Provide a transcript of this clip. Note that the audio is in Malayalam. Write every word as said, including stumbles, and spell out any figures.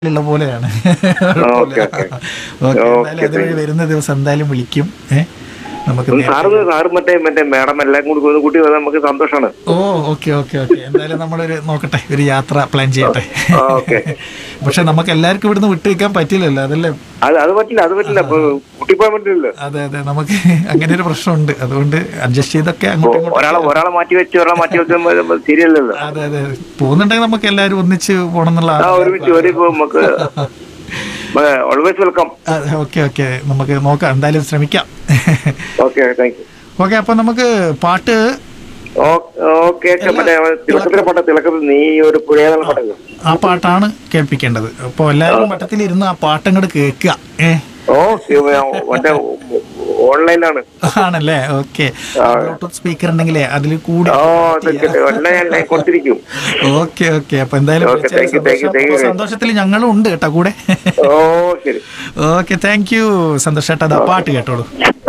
ഉള്ള പോലെയാണ്. ഓക്കെ ഓക്കെ ഓക്കെ, എന്തായാലും അതുവഴി വരുന്ന ദിവസം എന്തായാലും വിളിക്കും. ഏഹ് നമുക്ക് സാറ് സാറ് മറ്റേ മറ്റേ മാഡം എല്ലാം കൂടി ഒന്ന് കൂട്ടി വന്നാൽ നമുക്ക് സന്തോഷമാണ്. ഓ ഓക്കെ ഓക്കെ ഓക്കെ എന്തായാലും നമ്മളൊരു നോക്കട്ടെ, ഒരു യാത്ര പ്ലാൻ ചെയ്യട്ടെ. ഓക്കെ. പക്ഷെ നമുക്ക് എല്ലാവർക്കും ഇവിടുന്ന് വിട്ടു വെക്കാൻ പറ്റില്ലല്ലോ, അതല്ലേ? അത് അത് പറ്റില്ല, അത് പറ്റില്ല. കുട്ടി പോകാൻ പറ്റില്ലല്ലോ. അതെ അതെ, നമുക്ക് അങ്ങനെ ഒരു പ്രശ്നമുണ്ട്. അതുകൊണ്ട് അഡ്ജസ്റ്റ് ചെയ്തൊക്കെ അങ്ങോട്ടും ഇങ്ങോട്ടും. ഒരാളെ ഒരാളെ മാറ്റി വെച്ച് ഒരാളെ മാറ്റി വെക്കുമ്പോൾ ശരിയല്ലല്ലോ. അതെ അതെ, പോകുന്നുണ്ടെങ്കിൽ നമുക്ക് എല്ലാവരും ഒന്നിച്ച് പോകണം എന്നുള്ള. ആ ഒരുമിച്ച് ഒരു നമുക്ക് ഓൾവേസ് വെൽക്കം. ഓക്കെ ഓക്കെ, നമുക്ക് നോക്കാം, എന്തായാലും ശ്രമിക്കാം. Okay thank you. ഓക്കെ, അപ്പൊ നമുക്ക് പാട്ട് ഓക്കെ മറ്റേ തിളക്കത്തിലെ പാട്ട്, തിളക്കത്തിൽ നീ ഒരു പുഴയെന്നുള്ള പാട്ടല്ലോ, ആ പാട്ടാണ് കേൾപ്പിക്കേണ്ടത്. അപ്പൊ എല്ലാവരും വട്ടത്തിലിരുന്ന് ആ പാട്ടങ്ങോട്ട് കേൾക്കുക. ഏ ഓ മറ്റേ ഓൺലൈനിലാണ് ആണല്ലേ? ഓക്കെ, ബ്ലൂടൂത്ത് സ്പീക്കർ ഉണ്ടെങ്കിലേ അതിൽ കൂടി. കൊടുത്തിരിക്കും. ഓക്കെ ഓക്കെ, അപ്പൊ എന്തായാലും സന്തോഷത്തിൽ ഞങ്ങളും ഉണ്ട് കേട്ടോ കൂടെ. ഓ ശരി, ഓക്കെ, താങ്ക് യു സന്തോഷ് ചേട്ടാ. പാട്ട് കേട്ടോളൂ.